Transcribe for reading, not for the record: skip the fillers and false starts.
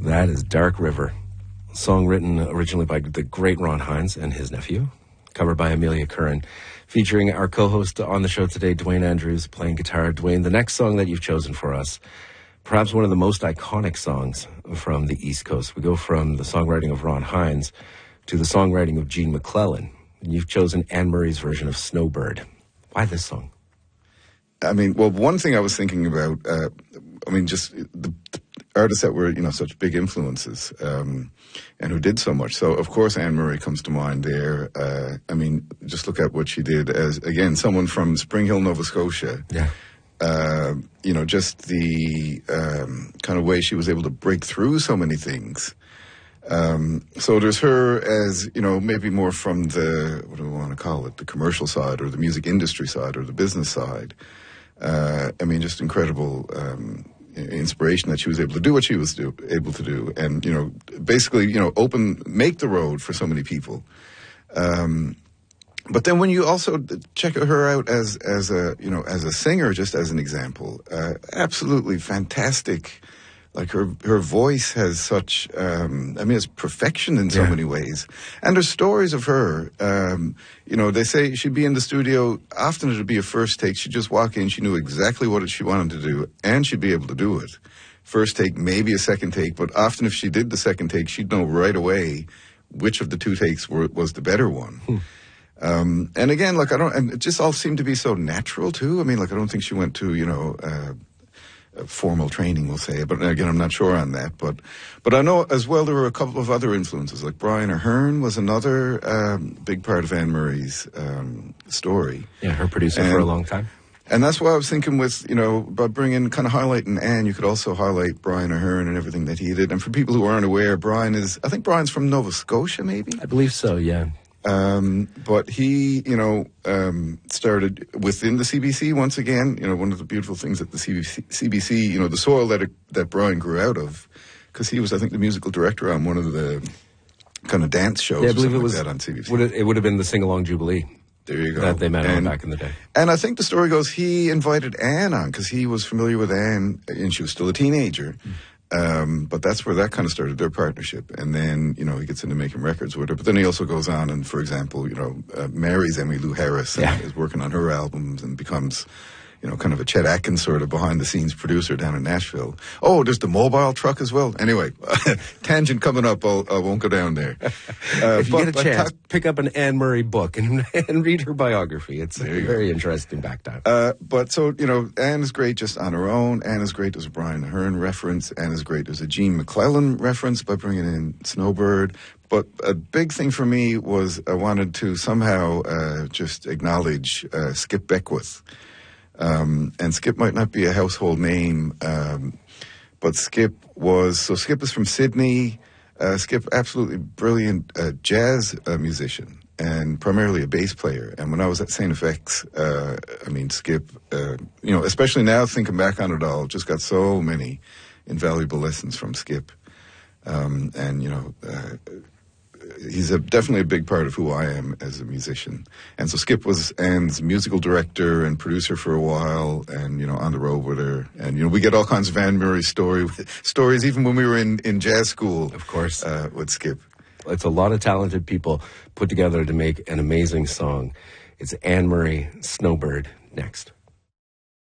That is Dark River, a song written originally by the great Ron Hynes and his nephew, covered by Amelia Curran, featuring our co-host on the show today, Dwayne Andrews, playing guitar. Dwayne, the next song that you've chosen for us, perhaps one of the most iconic songs from the East Coast. We go from the songwriting of Ron Hynes to the songwriting of Gene MacLellan. And you've chosen Anne Murray's version of Snowbird. Why this song? I mean, well, one thing I was thinking about, just the artists that were, such big influences, and who did so much. So, of course, Anne Murray comes to mind there. Just look at what she did as, again, someone from Spring Hill, Nova Scotia. Yeah. Just the kind of way she was able to break through so many things. So there's her as, maybe more from the, what do we want to call it, the commercial side or the music industry side or the business side. Just incredible inspiration that she was able to do what she was able to do, and basically make the road for so many people. But then when you also check her out as a singer, just as an example, absolutely fantastic. Like her voice has such, it's perfection in so many ways. And there's stories of her, they say she'd be in the studio, often it'd be a first take. She'd just walk in, she knew exactly what she wanted to do, and she'd be able to do it. First take, maybe a second take, but often if she did the second take, she'd know right away which of the two takes was the better one. And again, it just all seemed to be so natural too. I don't think she went to, formal training, we'll say, but again, I'm not sure on that. But I know as well there were a couple of other influences, like Brian Aherne was another big part of Anne Murray's story. Yeah, her producer for a long time. And that's why I was thinking with, by bringing, kind of highlighting Anne, you could also highlight Brian Aherne and everything that he did. And for people who aren't aware, I think Brian's from Nova Scotia, maybe? I believe so, yeah. But he, started within the CBC once again. One of the beautiful things at the CBC, the soil that Brian grew out of, because he was, I think, the musical director on one of the kind of dance shows. Yeah, I believe it was like that on CBC. It would have been the Sing Along Jubilee. There you go. That they met on back in the day. And I think the story goes he invited Anne on because he was familiar with Anne, and she was still a teenager. But that's where that kind of started, their partnership. And then, he gets into making records with her. But then he also goes on and, for example, marries Emmylou Harris and is working on her albums and becomes, kind of a Chet Atkins sort of behind-the-scenes producer down in Nashville. Oh, there's the mobile truck as well. Anyway, tangent coming up. I won't go down there. If you get a chance, pick up an Anne Murray book and read her biography. It's a very interesting back time. Anne is great just on her own. Anne is great as a Brian Aherne reference. Anne is great as a Gene MacLellan reference by bringing in Snowbird. But a big thing for me was I wanted to somehow just acknowledge Skip Beckwith. And Skip might not be a household name, but Skip is from Sydney. Skip, absolutely brilliant jazz musician and primarily a bass player. And when I was at St. FX, Skip, especially now thinking back on it all, just got so many invaluable lessons from Skip. He's definitely a big part of who I am as a musician. And so Skip was Anne's musical director and producer for a while and, on the road with her. And, we get all kinds of Anne Murray stories, even when we were in jazz school. Of course. With Skip. It's a lot of talented people put together to make an amazing song. It's Anne Murray, Snowbird, next.